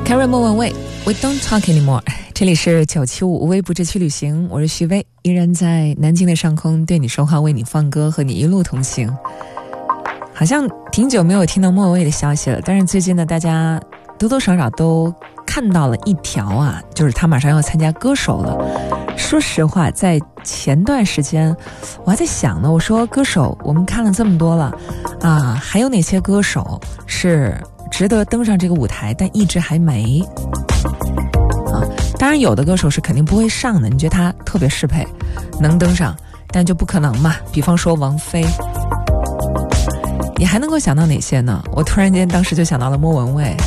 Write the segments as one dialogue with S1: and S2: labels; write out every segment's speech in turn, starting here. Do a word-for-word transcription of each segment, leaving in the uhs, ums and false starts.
S1: Carry 莫文蔚 We don't talk anymore。 这里是九七五无微不至去旅行，我是徐薇，依然在南京的上空对你说话，为你放歌，和你一路同行。好像挺久没有听到莫文蔚的消息了，但是最近呢，大家多多少少都看到了一条啊，就是他马上要参加歌手了。说实话，在前段时间我还在想呢，我说歌手我们看了这么多了啊，还有哪些歌手是值得登上这个舞台但一直还没啊？当然有的歌手是肯定不会上的，你觉得他特别适配能登上，但就不可能嘛。比方说王菲，你还能够想到哪些呢？我突然间当时就想到了莫文蔚，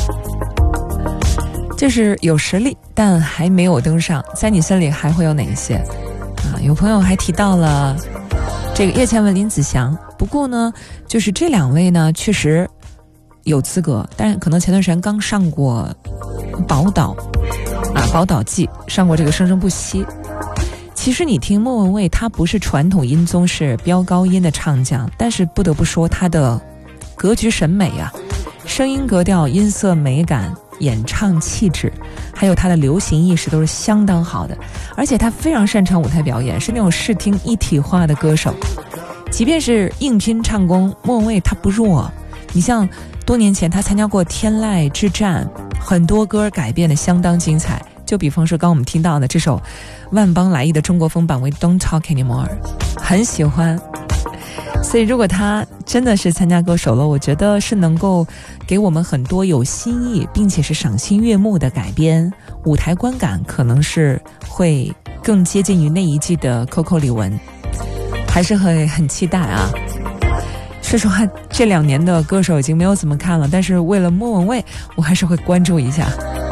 S1: 就是有实力但还没有登上，在你心里还会有哪一些啊？有朋友还提到了这个叶倩文、林子祥，不过呢就是这两位呢确实有资格，但是可能前段时间刚上过宝岛啊，宝岛季上过这个生生不息。其实你听莫文蔚，她不是传统音宗是飙高音的唱将，但是不得不说她的格局审美啊，声音格调、音色美感、演唱气质，还有她的流行意识都是相当好的，而且她非常擅长舞台表演，是那种视听一体化的歌手。即便是硬拼唱功，莫文蔚她不弱。你像多年前她参加过天籁之战，很多歌改编的相当精彩，就比方说刚我们听到的这首万邦来意的中国风版 We don't talk anymore， 很喜欢。所以如果她真的是参加歌手了，我觉得是能够给我们很多有新意并且是赏心悦目的改编，舞台观感可能是会更接近于那一季的 Coco 李玟，还是会很期待啊。说实话，这两年的歌手已经没有怎么看了，但是为了莫文蔚，我还是会关注一下。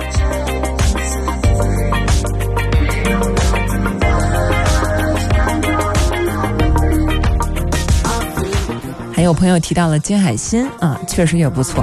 S1: 还有朋友提到了金海心啊，确实也不错。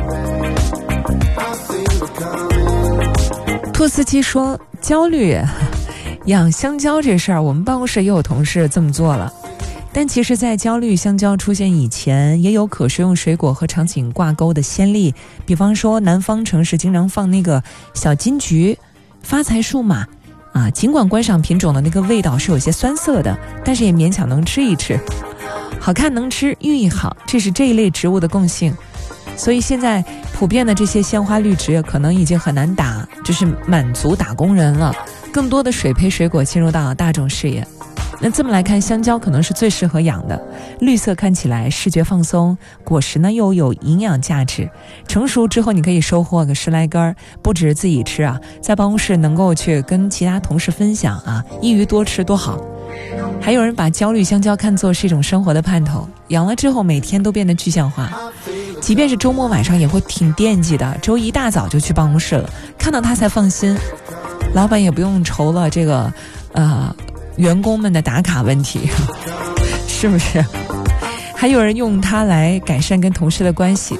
S1: 兔斯基说焦虑养香蕉这事儿，我们办公室也有同事这么做了。但其实在焦虑香蕉出现以前，也有可食用水果和场景挂钩的先例，比方说南方城市经常放那个小金桔、发财树嘛啊，尽管观赏品种的那个味道是有些酸涩的，但是也勉强能吃一吃，好看能吃，寓意好，这是这一类植物的共性。所以现在普遍的这些鲜花绿植可能已经很难打，就是满足打工人了，更多的水培水果进入到大众视野。那这么来看，香蕉可能是最适合养的，绿色看起来视觉放松，果实呢又有营养价值，成熟之后你可以收获个十来根，不止自己吃啊，在办公室能够去跟其他同事分享啊，一鱼多吃多好。还有人把焦虑香蕉看作是一种生活的盼头，养了之后每天都变得具象化，即便是周末晚上也会挺惦记的，周一大早就去办公室了，看到它才放心，老板也不用愁了这个呃员工们的打卡问题，是不是？还有人用它来改善跟同事的关系。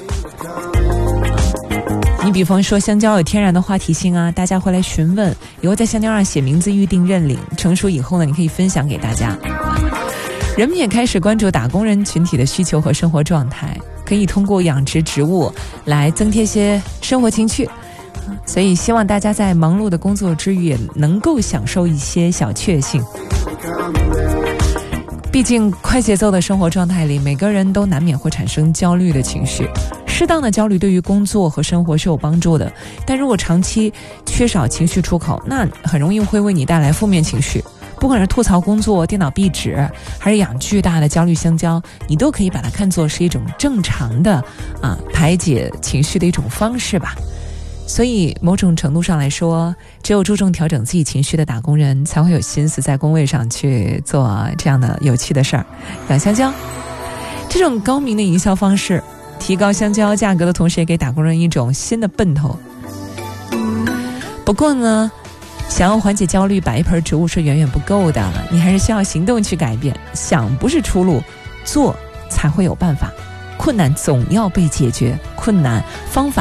S1: 你比方说香蕉有天然的话题性啊，大家会来询问，以后在香蕉上写名字预定认领，成熟以后呢，你可以分享给大家。人们也开始关注打工人群体的需求和生活状态，可以通过养殖植物来增添些生活情趣。所以希望大家在忙碌的工作之余也能够享受一些小确幸。毕竟快节奏的生活状态里，每个人都难免会产生焦虑的情绪，适当的焦虑对于工作和生活是有帮助的，但如果长期缺少情绪出口，那很容易会为你带来负面情绪。不管是吐槽工作、电脑壁纸，还是养巨大的焦虑香蕉，你都可以把它看作是一种正常的啊排解情绪的一种方式吧。所以某种程度上来说，只有注重调整自己情绪的打工人才会有心思在工位上去做这样的有趣的事儿。养香蕉这种高明的营销方式，提高香蕉价格的同时，也给打工人一种新的奔头。不过呢，想要缓解焦虑，摆一盆植物是远远不够的，你还是需要行动去改变。想不是出路，做才会有办法。困难总要被解决，困难方法